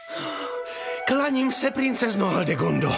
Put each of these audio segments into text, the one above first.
Klaním se, princezno Aldegondo.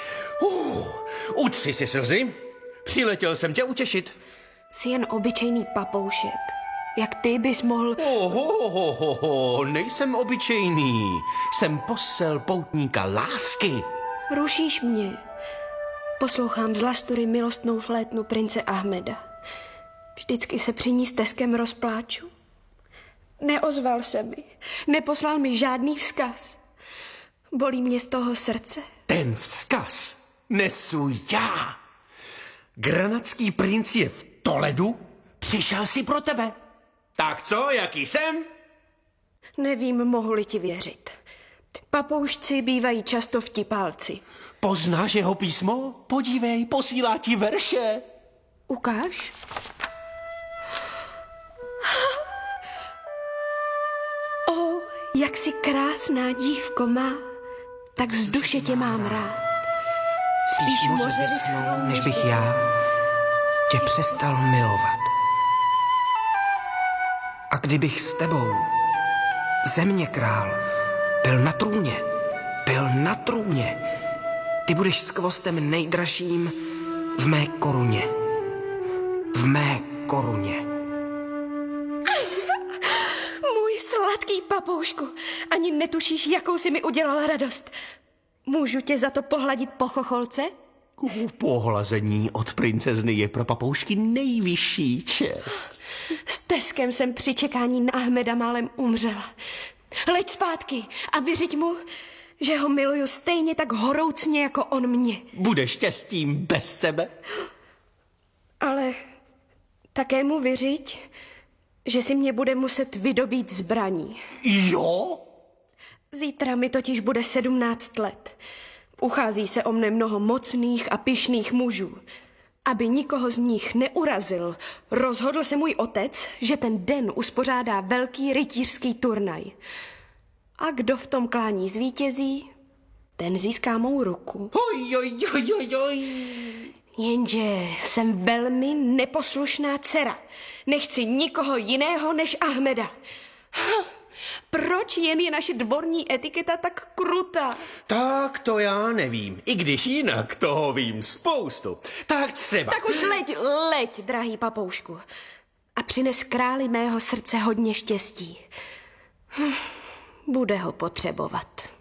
Utři si slzy. Přiletěl jsem tě utěšit. Jsi jen obyčejný papoušek. Jak ty bys mohl... Nejsem obyčejný. Jsem posel poutníka lásky. Rušíš mě. Poslouchám z Lastury milostnou flétnu prince Ahmeda. Vždycky se při ní s teskem rozpláču. Neozval se mi. Neposlal mi žádný vzkaz. Bolí mě z toho srdce. Ten vzkaz nesu já. Granadský princ je v Toledu. Přišel si pro tebe. Tak co, jaký jsem? Nevím, mohu-li ti věřit. Papoušci bývají často vtipálci. Poznáš jeho písmo? Podívej, posílá ti verše. Ukáž. O, jak si krásná dívko má, tak z duše tě mám rád. Spíš moře vyschnou, než bych já tě přestal milovat. A kdybych s tebou, země král, byl na trůně, ty budeš skvostem nejdražším v mé koruně. V mé koruně. Můj sladký papoušku, ani netušíš, jakou si mi udělala radost. Můžu tě za to pohladit po chocholce? Pohlazení od princezny je pro papoušky nejvyšší čest. S teskem jsem při čekání na Ahmeda málem umřela. Leď zpátky a vyřiď mu, že ho miluju stejně tak horoucně jako on mě. Bude štěstím bez sebe? Ale také mu vyřiď, že si mě bude muset vydobít zbraní. Jo? Zítra mi totiž bude 17 let. Uchází se o mne mnoho mocných a pyšných mužů. Aby nikoho z nich neurazil, rozhodl se můj otec, že ten den uspořádá velký rytířský turnaj. A kdo v tom klání zvítězí, ten získá mou ruku. Jenže jsem velmi neposlušná dcera. Nechci nikoho jiného než Ahmeda. Proč jen je naše dvorní etiketa tak krutá? Tak to já nevím. I když jinak toho vím spoustu. Tak třeba... Tak už leď, drahý papoušku. A přines králi mého srdce hodně štěstí. Bude ho potřebovat.